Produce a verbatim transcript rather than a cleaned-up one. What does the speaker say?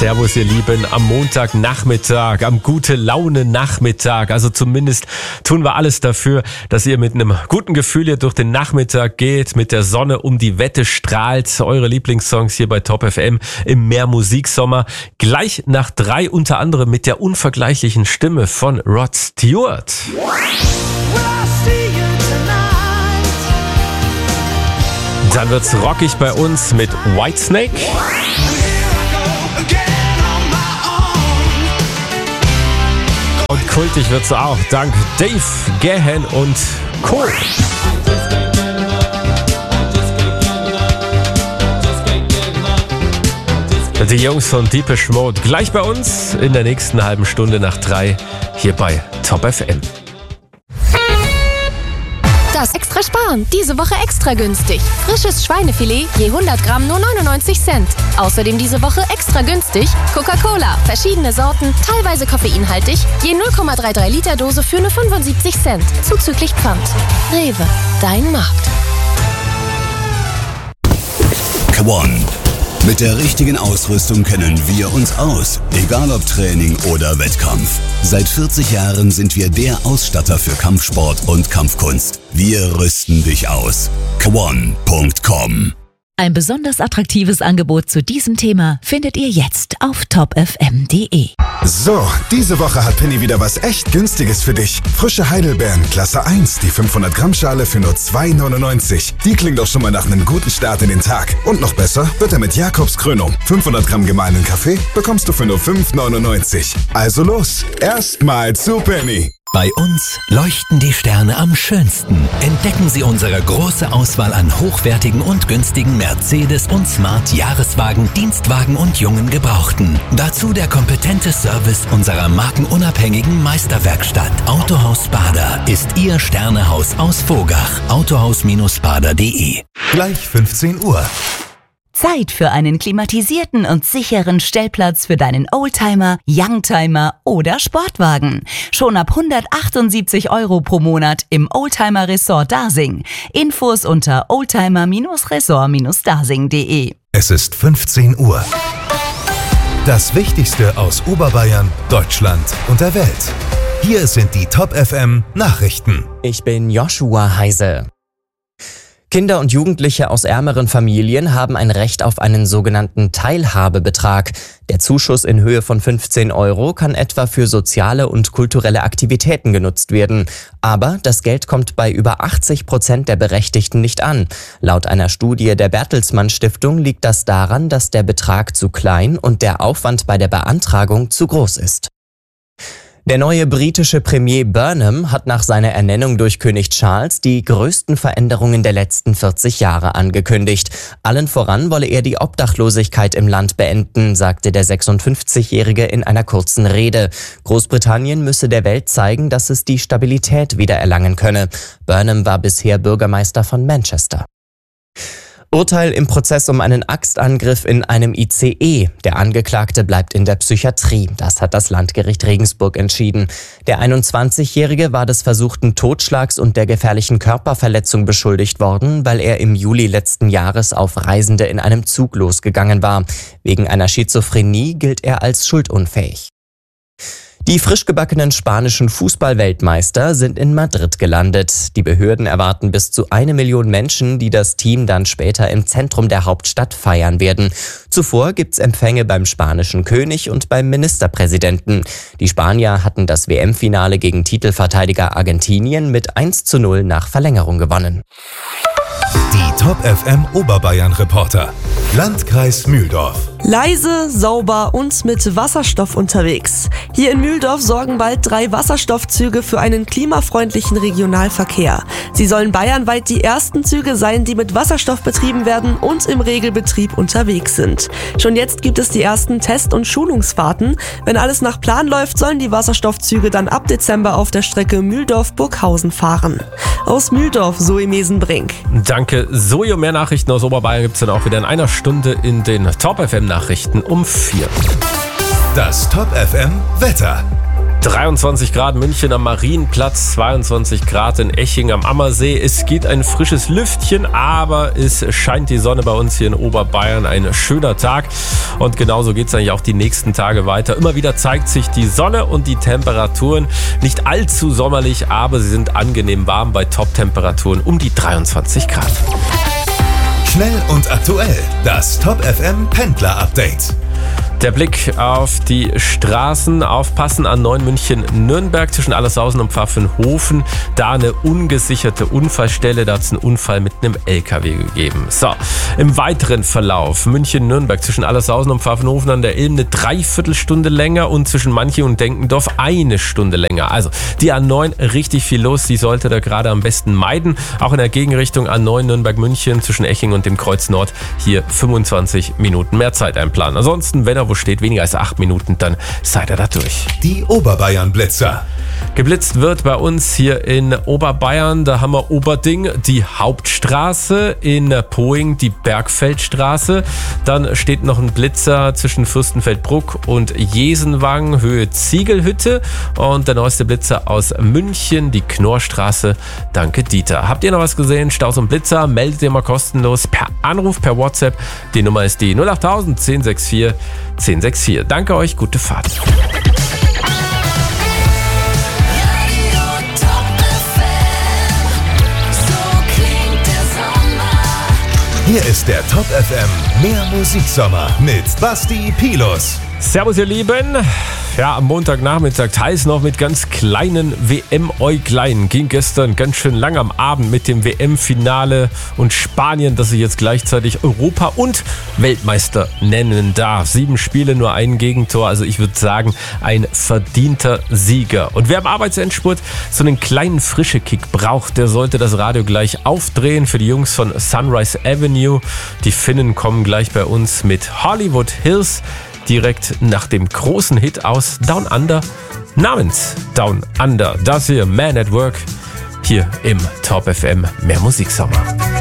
Servus ihr Lieben, am Montagnachmittag, am Gute-Laune-Nachmittag. Also zumindest tun wir alles dafür, dass ihr mit einem guten Gefühl hier durch den Nachmittag geht, mit der Sonne um die Wette strahlt. Eure Lieblingssongs hier bei Top F M im Mehr Musiksommer. Gleich nach drei unter anderem mit der unvergleichlichen Stimme von Rod Stewart. Dann wird's rockig bei uns mit Whitesnake. Und kultig wird's auch dank Dave Gahan und Co. Die Jungs von Depeche Mode gleich bei uns in der nächsten halben Stunde nach drei hier bei Top F M. Das Extra Sparen, diese Woche extra günstig. Frisches Schweinefilet je hundert Gramm nur neunundneunzig Cent. Außerdem diese Woche extra günstig Coca-Cola, verschiedene Sorten, teilweise koffeinhaltig, je null Komma dreiunddreißig Liter Dose für nur fünfundsiebzig Cent. Zuzüglich Pfand. Rewe, dein Markt. Come on. Mit der richtigen Ausrüstung kennen wir uns aus, egal ob Training oder Wettkampf. Seit vierzig Jahren sind wir der Ausstatter für Kampfsport und Kampfkunst. Wir rüsten dich aus. Kwon Punkt com. Ein besonders attraktives Angebot zu diesem Thema findet ihr jetzt auf top f m punkt d e. So, diese Woche hat Penny wieder was echt Günstiges für dich. Frische Heidelbeeren, Klasse eins, die fünfhundert Gramm Schale für nur zwei neunundneunzig. Die klingt doch schon mal nach einem guten Start in den Tag. Und noch besser wird er mit Jakobs Krönung. fünfhundert Gramm gemahlenen Kaffee bekommst du für nur fünf neunundneunzig. Also los, erstmal zu Penny. Bei uns leuchten die Sterne am schönsten. Entdecken Sie unsere große Auswahl an hochwertigen und günstigen Mercedes- und Smart-Jahreswagen, Dienstwagen und jungen Gebrauchten. Dazu der kompetente Service unserer markenunabhängigen Meisterwerkstatt. Autohaus Bader ist Ihr Sternehaus aus Vogach. autohaus bader punkt d e. Gleich fünfzehn Uhr. Zeit für einen klimatisierten und sicheren Stellplatz für deinen Oldtimer, Youngtimer oder Sportwagen. Schon ab hundertachtundsiebzig Euro pro Monat im Oldtimer Resort Dasing. Infos unter oldtimer Resort Dasing punkt d e. Es ist fünfzehn Uhr. Das Wichtigste aus Oberbayern, Deutschland und der Welt. Hier sind die Top F M Nachrichten. Ich bin Joshua Heise. Kinder und Jugendliche aus ärmeren Familien haben ein Recht auf einen sogenannten Teilhabebetrag. Der Zuschuss in Höhe von fünfzehn Euro kann etwa für soziale und kulturelle Aktivitäten genutzt werden. Aber das Geld kommt bei über achtzig Prozent der Berechtigten nicht an. Laut einer Studie der Bertelsmann Stiftung liegt das daran, dass der Betrag zu klein und der Aufwand bei der Beantragung zu groß ist. Der neue britische Premier Burnham hat nach seiner Ernennung durch König Charles die größten Veränderungen der letzten vierzig Jahre angekündigt. Allen voran wolle er die Obdachlosigkeit im Land beenden, sagte der sechsundfünfzigjährige in einer kurzen Rede. Großbritannien müsse der Welt zeigen, dass es die Stabilität wiedererlangen könne. Burnham war bisher Bürgermeister von Manchester. Urteil im Prozess um einen Axtangriff in einem I C E. Der Angeklagte bleibt in der Psychiatrie. Das hat das Landgericht Regensburg entschieden. Der einundzwanzigjährige war des versuchten Totschlags und der gefährlichen Körperverletzung beschuldigt worden, weil er im Juli letzten Jahres auf Reisende in einem Zug losgegangen war. Wegen einer Schizophrenie gilt er als schuldunfähig. Die frisch gebackenen spanischen Fußball-Weltmeister sind in Madrid gelandet. Die Behörden erwarten bis zu eine Million Menschen, die das Team dann später im Zentrum der Hauptstadt feiern werden. Zuvor gibt's Empfänge beim spanischen König und beim Ministerpräsidenten. Die Spanier hatten das W M-Finale gegen Titelverteidiger Argentinien mit eins zu null nach Verlängerung gewonnen. Die Top F M Oberbayern Reporter. Landkreis Mühldorf. Leise, sauber und mit Wasserstoff unterwegs. Hier in Mühldorf sorgen bald drei Wasserstoffzüge für einen klimafreundlichen Regionalverkehr. Sie sollen bayernweit die ersten Züge sein, die mit Wasserstoff betrieben werden und im Regelbetrieb unterwegs sind. Schon jetzt gibt es die ersten Test- und Schulungsfahrten. Wenn alles nach Plan läuft, sollen die Wasserstoffzüge dann ab Dezember auf der Strecke Mühldorf-Burghausen fahren. Aus Mühldorf, Zoe Mesenbrink. Danke, Zoe. Mehr Nachrichten aus Oberbayern gibt es dann auch wieder in einer Stunde in den Top F M Nachrichten um vier. Das Top F M Wetter. dreiundzwanzig Grad München am Marienplatz, zweiundzwanzig Grad in Eching am Ammersee. Es geht ein frisches Lüftchen, aber es scheint die Sonne bei uns hier in Oberbayern. Ein schöner Tag und genauso geht es eigentlich auch die nächsten Tage weiter. Immer wieder zeigt sich die Sonne und die Temperaturen nicht allzu sommerlich, aber sie sind angenehm warm bei Top-Temperaturen um die dreiundzwanzig Grad. Schnell und aktuell, das Top F M Pendler Update. Der Blick auf die Straßen, aufpassen, A neun München-Nürnberg zwischen Allershausen und Pfaffenhofen. Da eine ungesicherte Unfallstelle, da hat es einen Unfall mit einem L K W gegeben. So, im weiteren Verlauf München-Nürnberg zwischen Allershausen und Pfaffenhofen an der Ilm eine Dreiviertelstunde länger und zwischen Manching und Denkendorf eine Stunde länger. Also die A neun, richtig viel los, die sollte da gerade am besten meiden. Auch in der Gegenrichtung A neun Nürnberg-München zwischen Eching und dem Kreuz Nord hier fünfundzwanzig Minuten mehr Zeit einplanen. Ansonsten, wenn er wo steht, weniger als acht Minuten, dann seid ihr da durch. Die Oberbayern-Blitzer. Geblitzt wird bei uns hier in Oberbayern, da haben wir Oberding, die Hauptstraße, in Poing die Bergfeldstraße. Dann steht noch ein Blitzer zwischen Fürstenfeldbruck und Jesenwang, Höhe Ziegelhütte. Und der neueste Blitzer aus München, die Knorrstraße. Danke, Dieter. Habt ihr noch was gesehen? Staus und Blitzer, meldet ihr mal kostenlos per Anruf, per WhatsApp. Die Nummer ist die null acht null null eins null sechs vier eins null sechs vier. Danke euch, gute Fahrt. Hier ist der Top F M Mehr Musiksommer mit Basti Pilus. Servus ihr Lieben. Ja, am Montagnachmittag teils noch mit ganz kleinen W M-Äuglein. Ging gestern ganz schön lang am Abend mit dem W M-Finale und Spanien, das sich jetzt gleichzeitig Europa- und Weltmeister nennen darf. Sieben Spiele, nur ein Gegentor. Also ich würde sagen, ein verdienter Sieger. Und wer im Arbeitsendspurt so einen kleinen frische Kick braucht, der sollte das Radio gleich aufdrehen für die Jungs von Sunrise Avenue. Die Finnen kommen gleich bei uns mit Hollywood Hills. Direkt nach dem großen Hit aus Down Under namens Down Under. Das hier, Man at Work, hier im Top F M Mehr Musiksommer.